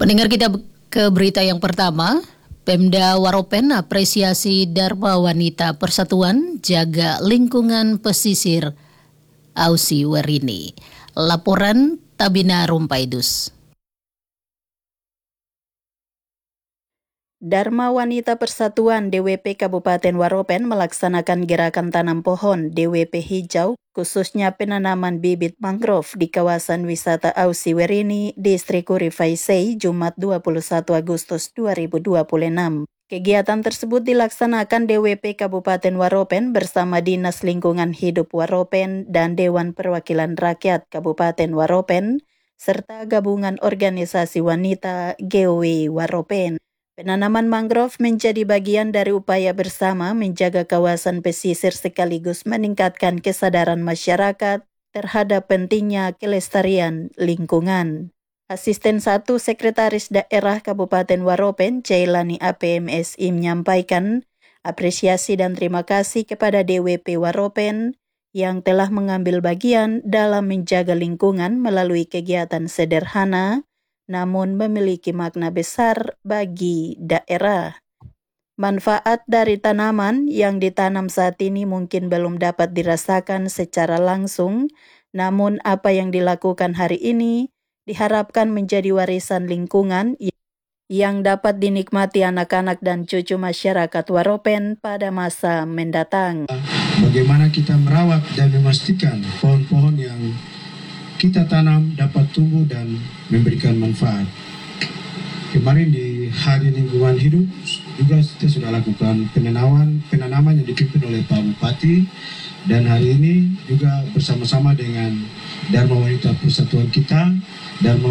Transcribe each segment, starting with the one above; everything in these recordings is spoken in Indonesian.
Pendengar, kita ke berita yang pertama. Pemda Waropen apresiasi Dharma Wanita Persatuan Jaga Lingkungan Pesisir Ausi Werini. Laporan Tabina Rumpaidus. Dharma Wanita Persatuan DWP Kabupaten Waropen melaksanakan gerakan tanam pohon DWP hijau, khususnya penanaman bibit mangrove di kawasan wisata Ausi Werini, Distrik Kurifaisei, Jumat 21 Agustus 2026. Kegiatan tersebut dilaksanakan DWP Kabupaten Waropen bersama Dinas Lingkungan Hidup Waropen dan Dewan Perwakilan Rakyat Kabupaten Waropen, serta gabungan organisasi wanita GOW Waropen. Penanaman mangrove menjadi bagian dari upaya bersama menjaga kawasan pesisir sekaligus meningkatkan kesadaran masyarakat terhadap pentingnya kelestarian lingkungan. Asisten 1 Sekretaris Daerah Kabupaten Waropen, Jailani APMSI menyampaikan apresiasi dan terima kasih kepada DWP Waropen yang telah mengambil bagian dalam menjaga lingkungan melalui kegiatan sederhana namun memiliki makna besar bagi daerah. Manfaat dari tanaman yang ditanam saat ini mungkin belum dapat dirasakan secara langsung, namun apa yang dilakukan hari ini diharapkan menjadi warisan lingkungan yang dapat dinikmati anak-anak dan cucu masyarakat Waropen pada masa mendatang. Bagaimana kita merawat dan memastikan pohon-pohon yang kita tanam dapat tumbuh dan memberikan manfaat. Kemarin di Hari Lingkungan Hidup juga kita sudah lakukan penanaman yang dipimpin oleh Pak Bupati, dan hari ini juga bersama-sama dengan Dharma Wanita Persatuan kita, Dharma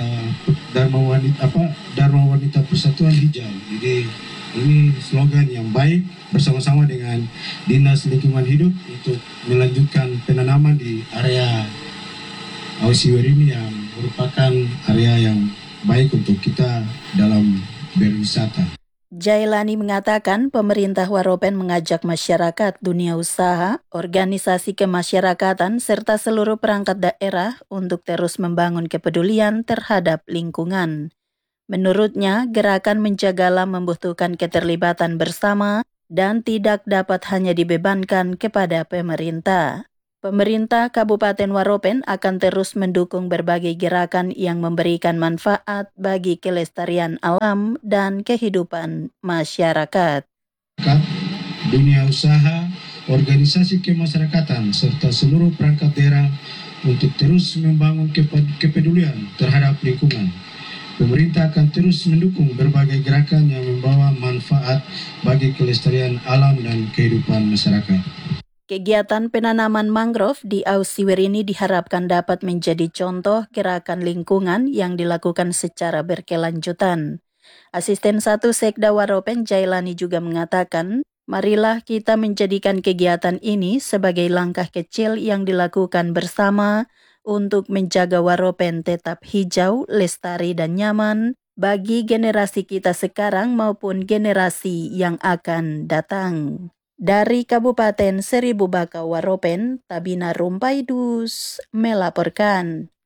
Wanita Persatuan Hijau. Jadi ini slogan yang baik bersama-sama dengan Dinas Lingkungan Hidup untuk melanjutkan penanaman di area Ausi Werini yang merupakan area yang baik untuk kita dalam berwisata. Jailani mengatakan pemerintah Waropen mengajak masyarakat, dunia usaha, organisasi kemasyarakatan, serta seluruh perangkat daerah untuk terus membangun kepedulian terhadap lingkungan. Menurutnya, gerakan menjaga alam membutuhkan keterlibatan bersama dan tidak dapat hanya dibebankan kepada pemerintah. Pemerintah Kabupaten Waropen akan terus mendukung berbagai gerakan yang memberikan manfaat bagi kelestarian alam dan kehidupan masyarakat. Dunia usaha, organisasi kemasyarakatan, serta seluruh perangkat daerah untuk terus membangun kepedulian terhadap lingkungan. Pemerintah akan terus mendukung berbagai gerakan yang membawa manfaat bagi kelestarian alam dan kehidupan masyarakat. Kegiatan penanaman mangrove di Ausi Werini diharapkan dapat menjadi contoh gerakan lingkungan yang dilakukan secara berkelanjutan. Asisten 1 Sekda Waropen Jailani juga mengatakan, marilah kita menjadikan kegiatan ini sebagai langkah kecil yang dilakukan bersama untuk menjaga Waropen tetap hijau, lestari dan nyaman bagi generasi kita sekarang maupun generasi yang akan datang. Dari Kabupaten Seribu Baka Waropen, Tabina Rumpaidus melaporkan.